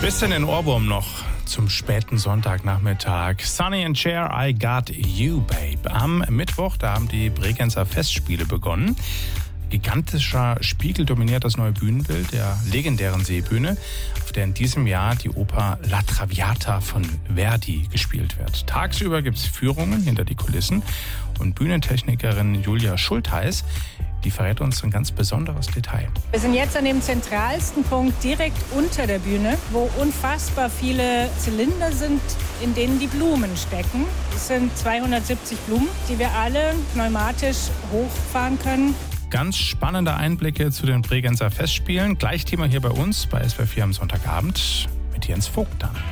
Bisschen in Ohrwurm noch zum späten Sonntagnachmittag. Sonny and Cher, I Got You, Babe. Am Mittwoch, da haben die Bregenzer Festspiele begonnen. Gigantischer Spiegel dominiert das neue Bühnenbild der legendären Seebühne, auf der in diesem Jahr die Oper La Traviata von Verdi gespielt wird. Tagsüber gibt es Führungen hinter die Kulissen und Bühnentechnikerin Julia Schultheis, die verrät uns ein ganz besonderes Detail. Wir sind jetzt an dem zentralsten Punkt direkt unter der Bühne, wo unfassbar viele Zylinder sind, in denen die Blumen stecken. Es sind 270 Blumen, die wir alle pneumatisch hochfahren können. Ganz spannende Einblicke zu den Bregenzer Festspielen. Gleich Thema hier bei uns bei SWR 4 am Sonntagabend mit Jens Vogt dann.